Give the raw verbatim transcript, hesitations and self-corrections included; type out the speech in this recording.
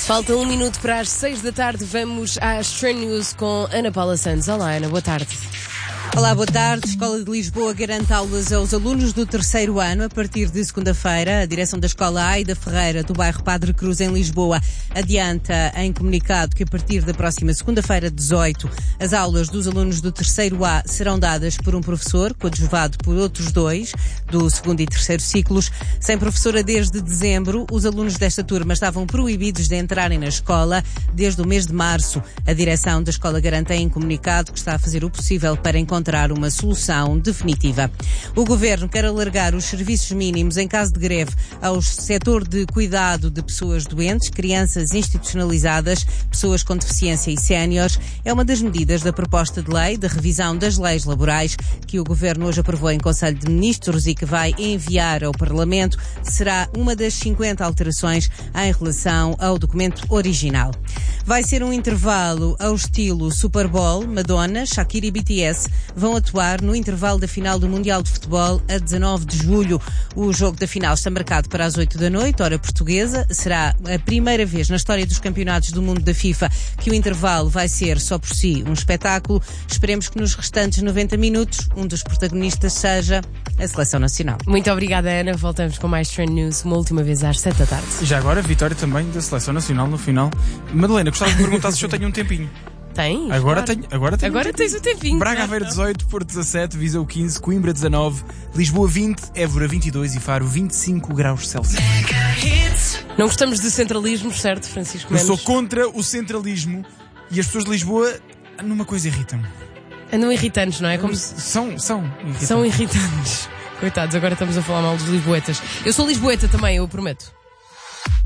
Falta um minuto para as seis da tarde. Vamos às Trend News com Ana Paula Santos. Olá, Ana, boa tarde. Olá, boa tarde. Escola de Lisboa garante aulas aos alunos do terceiro ano a partir de segunda-feira. A direção da Escola Aida Ferreira, do bairro Padre Cruz, em Lisboa, adianta em comunicado que a partir da próxima segunda-feira, dezoito, as aulas dos alunos do terceiro A serão dadas por um professor, coadjuvado por outros dois, do segundo e terceiro ciclos. Sem professora desde dezembro, os alunos desta turma estavam proibidos de entrarem na escola desde o mês de março. A direção da escola garante em comunicado que está a fazer o possível para encontrar uma solução definitiva. O Governo quer alargar os serviços mínimos em caso de greve ao setor de cuidado de pessoas doentes, crianças institucionalizadas, pessoas com deficiência e séniores. É uma das medidas da proposta de lei de revisão das leis laborais que o Governo hoje aprovou em Conselho de Ministros e que vai enviar ao Parlamento. Será uma das cinquenta alterações em relação ao documento original. Vai ser um intervalo ao estilo Super Bowl. Madonna, Shakira e B T S vão atuar no intervalo da final do Mundial de Futebol a dezanove de julho. O jogo da final está marcado para as oito da noite, hora portuguesa. Será a primeira vez na história dos campeonatos do mundo da FIFA que o intervalo vai ser só por si um espetáculo. Esperemos que nos restantes noventa minutos um dos protagonistas seja a Seleção Nacional. Muito obrigada, Ana. Voltamos com mais Trend News uma última vez às sete da tarde. E já agora, vitória também da Seleção Nacional no final. Madalena, gostava de perguntar se eu tenho um tempinho. Tens? Agora claro. tenho, agora tenho Agora um tens o tempinho. Braga Aveiro dezoito, Porto dezassete, Viseu quinze, Coimbra dezanove, Lisboa vinte, Évora vinte e dois e Faro vinte e cinco graus Celsius. Não gostamos de centralismos, certo, Francisco Eu Mendes? sou contra o centralismo e as pessoas de Lisboa numa coisa irritam-me. Andam irritantes, não é? Como se... São, são irritantes. São irritantes. Coitados, agora estamos a falar mal dos lisboetas. Eu sou lisboeta também, eu prometo.